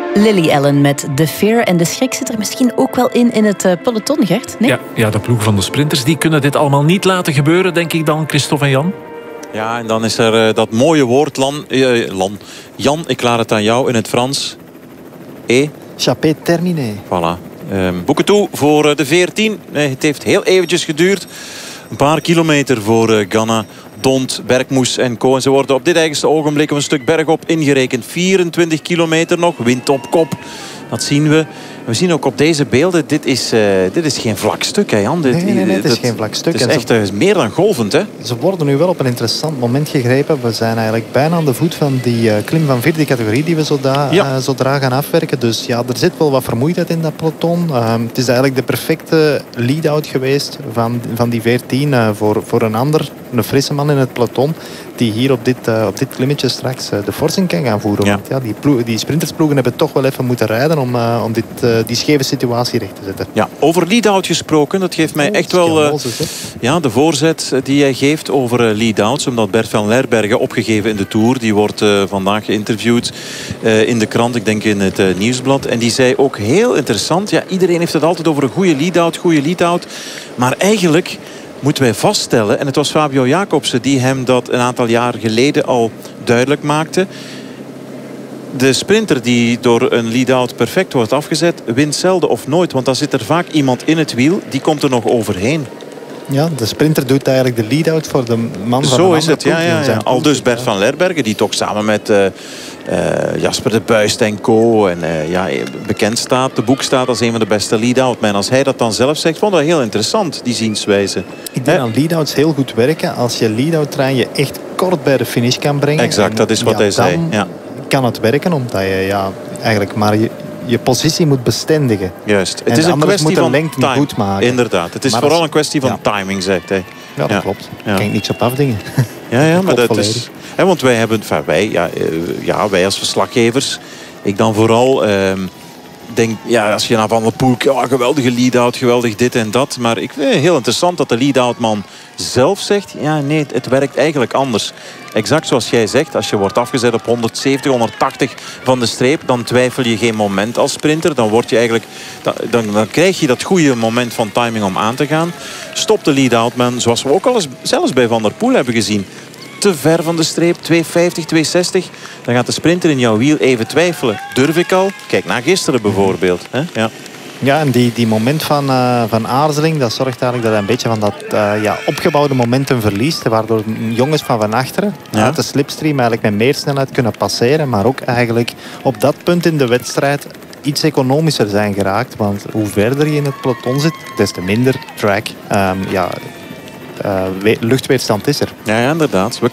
Lily Allen met The Fear. En de schrik zit er misschien ook wel in het peloton, Gert? Nee? Ja, de ploeg van de sprinters die kunnen dit allemaal niet laten gebeuren, denk ik dan, Christophe en Jan. Ja, en dan is er dat mooie woord, Jan, ik laat het aan jou in het Frans. Chapeau terminé. Voilà. Boeken toe voor de 14. Het heeft heel eventjes geduurd. Een paar kilometer voor Ganna, Dont, Bergmoes en Co. En ze worden op dit eigenste ogenblik een stuk bergop ingerekend. 24 kilometer nog, wind op kop. Dat zien we. We zien ook op deze beelden, dit is geen vlak stuk, hè Jan? Nee, het is geen vlak stuk. Het is echt meer dan golvend, hè? Ze worden nu wel op een interessant moment gegrepen. We zijn eigenlijk bijna aan de voet van die klim van 4e categorie die we zodra gaan afwerken. Dus ja, er zit wel wat vermoeidheid in dat peloton. Het is eigenlijk de perfecte lead-out geweest van die 14 voor een frisse man in het peloton die hier op dit klimmetje straks de forsing kan gaan voeren. Ja. Want ja, die sprintersploegen hebben toch wel even moeten rijden om die scheve situatie recht te zetten. Ja, over lead-out gesproken, dat geeft mij echt wel de voorzet die jij geeft over lead-outs. Omdat Bert van Lerbergen, opgegeven in de Tour, die wordt vandaag geïnterviewd in de krant, ik denk in het Nieuwsblad. En die zei ook heel interessant, ja, iedereen heeft het altijd over een goede lead-out. Maar eigenlijk moeten wij vaststellen, en het was Fabio Jacobsen die hem dat een aantal jaar geleden al duidelijk maakte. De sprinter die door een lead-out perfect wordt afgezet, wint zelden of nooit. Want dan zit er vaak iemand in het wiel, die komt er nog overheen. Ja, de sprinter doet eigenlijk de lead-out voor de man van Zo een is het, andere ploeg. ja. Al dus Bert van Lerbergen, die toch samen met Jasper de Buist en co. En bekend staat, de boek staat als een van de beste lead-out. Maar als hij dat dan zelf zegt, vond dat heel interessant, die zienswijze. Ik denk dat lead-outs heel goed werken als je lead-out-trein je echt kort bij de finish kan brengen. Exact, dat is wat hij zei. Ja. Kan het werken, omdat je eigenlijk maar je positie moet bestendigen. Juist. Het is een kwestie van lengte time. goed maken. Inderdaad. Het is maar vooral een kwestie van timing, zegt hij. Ja, dat klopt. Daar kan ik niks op afdingen. Ja, maar dat is... want wij hebben... wij als verslaggevers... Ik dan vooral... denk, als je naar Van der Poel... geweldige lead-out, geweldig dit en dat. Maar ik vind het heel interessant dat de lead-out man zelf zegt... Ja, nee, het werkt eigenlijk anders. Exact zoals jij zegt, als je wordt afgezet op 170, 180 van de streep... dan twijfel je geen moment als sprinter. Dan word je eigenlijk... Dan krijg je dat goede moment van timing om aan te gaan. Stop de lead-out man, zoals we ook al eens zelfs bij Van der Poel hebben gezien. Te ver van de streep, 250, 260. Dan gaat de sprinter in jouw wiel even twijfelen. Durf ik al? Kijk naar gisteren bijvoorbeeld. Hè? Ja. Ja, en die moment van aarzeling, dat zorgt eigenlijk dat hij een beetje van dat opgebouwde momentum verliest. Waardoor jongens van achteren uit de slipstream eigenlijk met meer snelheid kunnen passeren. Maar ook eigenlijk op dat punt in de wedstrijd iets economischer zijn geraakt. Want hoe verder je in het peloton zit, des te minder track, luchtweerstand is er. Ja, inderdaad.